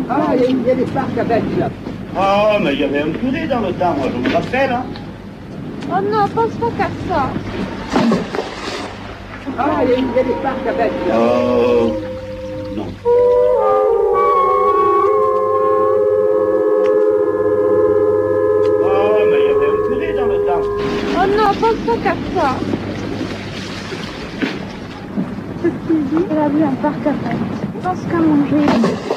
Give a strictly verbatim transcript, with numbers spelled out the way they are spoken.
Ah, il y, a- il y a des parcs à bêtes là. Oh, mais il y avait un curé dans le temps, moi, je me rappelle, hein. Oh non, pense pas qu'à ça. Ah, il y, a- il y a des parcs à bêtes là. Oh, non. Oh, mais il y avait un curé dans le temps. Oh non, pense pas qu'à ça. Elle a vu un parc à fête. Pense qu'à manger.